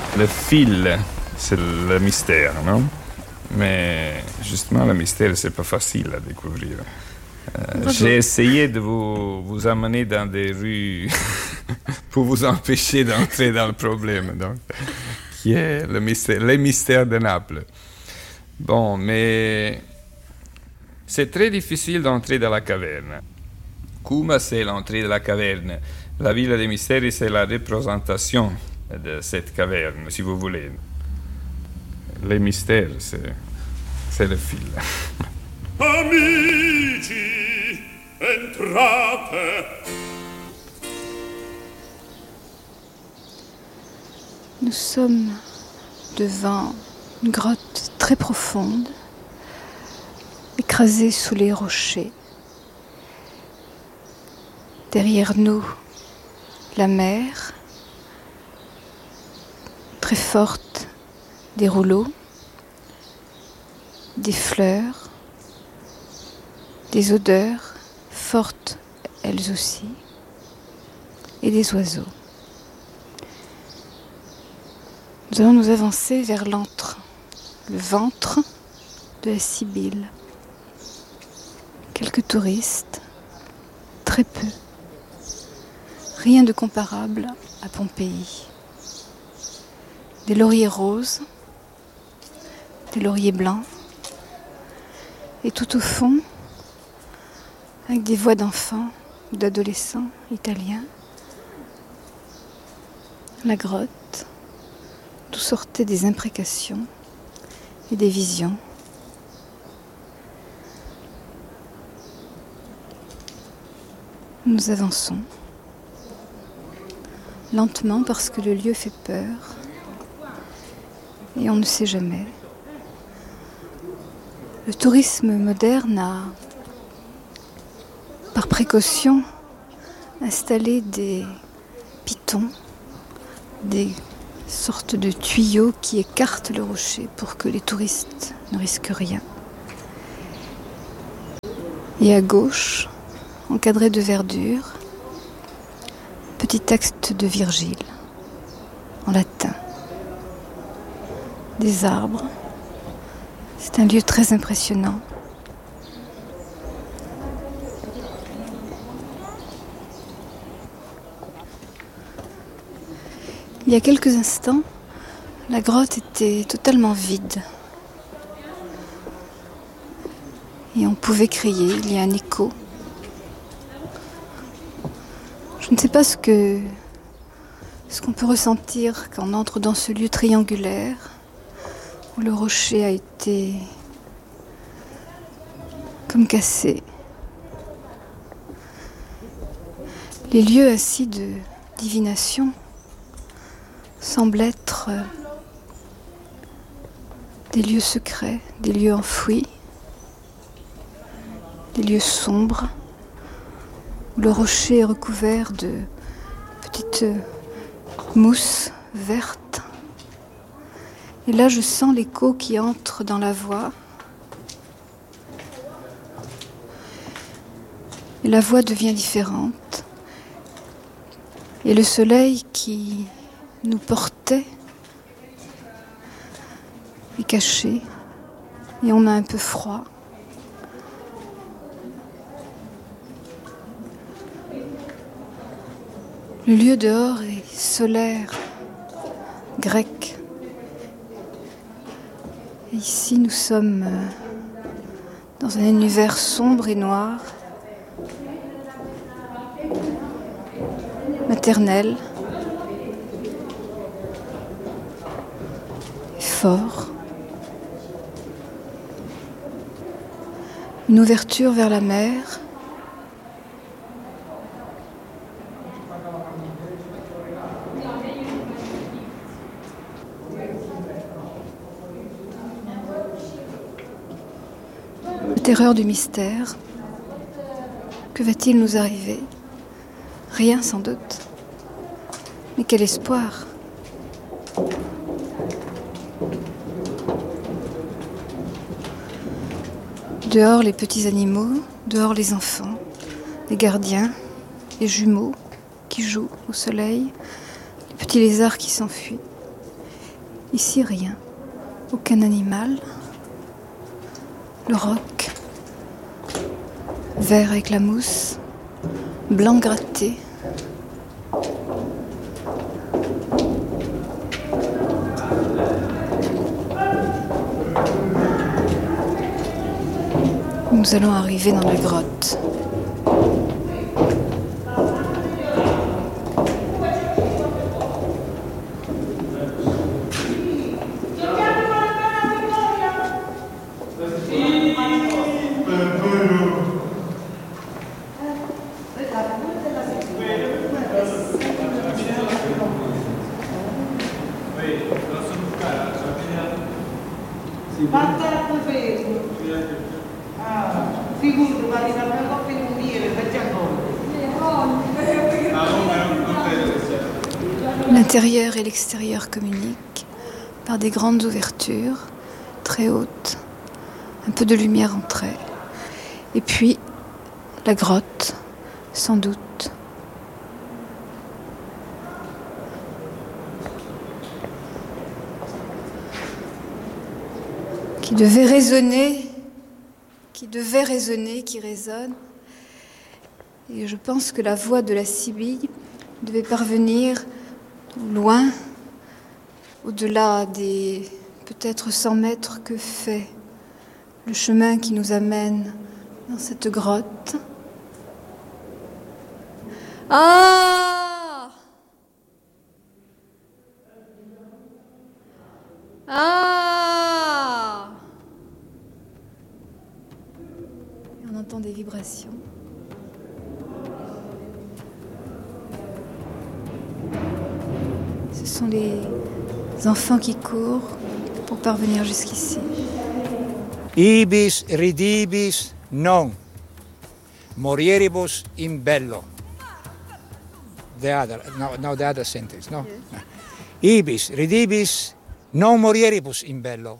Le fil, c'est le mystère, non? Mais justement, le mystère, c'est pas facile à découvrir. J'ai essayé de vous amener dans des rues pour vous empêcher d'entrer dans le problème, donc, qui est les mystères de Naples. Bon, mais c'est très difficile d'entrer dans la caverne. Kuma, c'est l'entrée de la caverne. La Ville des Mystères, c'est la représentation de cette caverne, si vous voulez. Les mystères, c'est le fil. Amici, entrate. Nous sommes devant une grotte très profonde, écrasée sous les rochers. Derrière nous, la mer, très forte, des rouleaux, des fleurs, des odeurs fortes elles aussi, et des oiseaux. Nous allons nous avancer vers l'antre, le ventre de la Sibylle. Quelques touristes, très peu. Rien de comparable à Pompéi. Des lauriers roses, des lauriers blancs, et tout au fond, avec des voix d'enfants ou d'adolescents italiens, la grotte, d'où sortaient des imprécations et des visions. Nous avançons, lentement parce que le lieu fait peur et on ne sait jamais. Le tourisme moderne a, par précaution, installé des pitons, des sortes de tuyaux qui écartent le rocher pour que les touristes ne risquent rien. Et à gauche, encadré de verdure, petit texte de Virgile, en latin. Des arbres. C'est un lieu très impressionnant. Il y a quelques instants, la grotte était totalement vide. Et on pouvait crier, il y a un écho. Je ne sais pas ce qu'on peut ressentir quand on entre dans ce lieu triangulaire où le rocher a été comme cassé. Les lieux assis de divination semblent être des lieux secrets, des lieux enfouis, des lieux sombres, où le rocher est recouvert de petites mousses vertes. Et là, je sens l'écho qui entre dans la voix. Et la voix devient différente. Et le soleil qui nous portait est caché. Et on a un peu froid. Le lieu dehors est solaire, grec. Et ici, nous sommes dans un univers sombre et noir, maternel, fort. Une ouverture vers la mer. Terreur du mystère. Que va-t-il nous arriver? Rien sans doute. Mais quel espoir! Dehors les petits animaux, dehors les enfants, les gardiens, les jumeaux qui jouent au soleil, les petits lézards qui s'enfuient. Ici, rien. Aucun animal. Le roc. Vert avec la mousse. Blanc gratté. Nous allons arriver dans la grotte. L'intérieur et l'extérieur communiquent par des grandes ouvertures, très hautes, un peu de lumière entre elles. Et puis, la grotte, sans doute. Qui résonne. Et je pense que la voix de la Sibylle devait parvenir loin, au-delà des peut-être 100 mètres que fait le chemin qui nous amène dans cette grotte. Ah! Ah! Et on entend des vibrations. Ce sont les enfants qui courent pour parvenir jusqu'ici. Ibis ridibis non morieribus in bello. The other sentence, no? Yes. Ibis ridibis non morieribus in bello.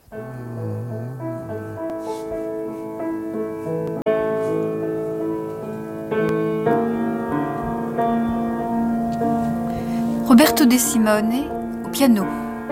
Roberto De Simone au piano.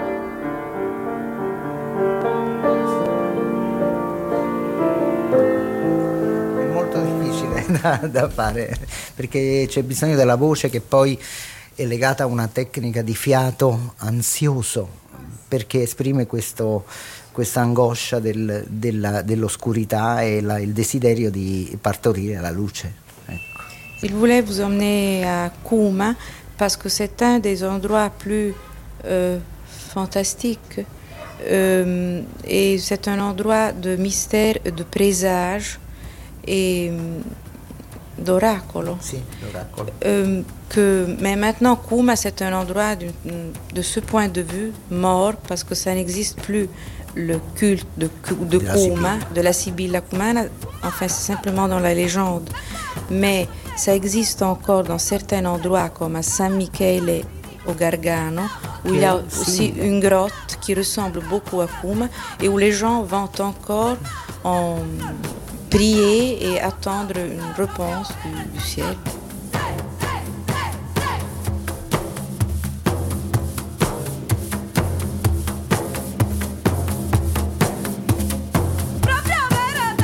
È molto difficile da fare perché c'è bisogno della voce che poi è legata a una tecnica di fiato ansioso perché esprime questa angoscia dell'oscurità e il desiderio di partorire la luce. Ecco. Il voulait vous emmener à Couma parce que c'est un des endroits plus fantastiques et c'est un endroit de mystère, de présage et d'oracolo. Sì, l'oracolo. Mais maintenant, Couma, c'est un endroit de ce point de vue mort parce que ça n'existe plus le culte de Couma, de la Sibilla Cumana. Enfin, c'est simplement dans la légende. Mais ça existe encore dans certains endroits comme à San Michele au Gargano, où il y a aussi une grotte qui ressemble beaucoup à Couma et où les gens vont encore prier et attendre une réponse du ciel.